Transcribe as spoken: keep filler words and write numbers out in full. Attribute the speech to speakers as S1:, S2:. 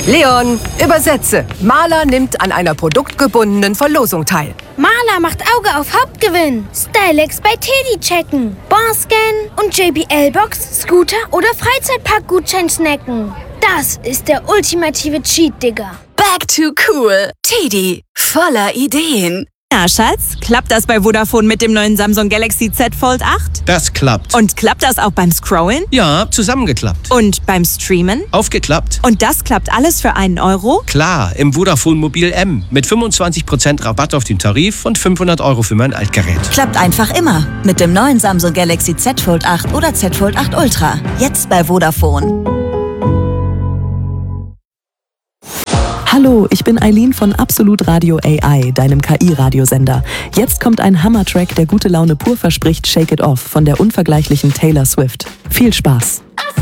S1: Leon, übersetze. Maler nimmt an einer produktgebundenen Verlosung teil.
S2: Maler macht Auge auf Hauptgewinn. Stylex bei Teddy checken. Barscan und J B L-Box, Scooter oder Freizeitpark-Gutschein snacken. Das ist der ultimative Cheat, Digga.
S3: Back to cool. Teddy, voller Ideen.
S4: Ja, Schatz, klappt das bei Vodafone mit dem neuen Samsung Galaxy Z Fold acht?
S5: Das klappt.
S4: Und klappt das auch beim Scrollen?
S5: Ja, zusammengeklappt.
S4: Und beim Streamen?
S5: Aufgeklappt.
S4: Und das klappt alles für einen Euro?
S5: Klar, im Vodafone Mobil M mit fünfundzwanzig Prozent Rabatt auf den Tarif und fünfhundert Euro für mein Altgerät.
S3: Klappt einfach immer. Mit dem neuen Samsung Galaxy Z Fold acht oder Z Fold acht Ultra. Jetzt bei Vodafone.
S6: Hallo, ich bin Eileen von Absolut Radio A I, deinem K I-Radiosender. Jetzt kommt ein Hammer-Track, der gute Laune pur verspricht, Shake It Off von der unvergleichlichen Taylor Swift. Viel Spaß!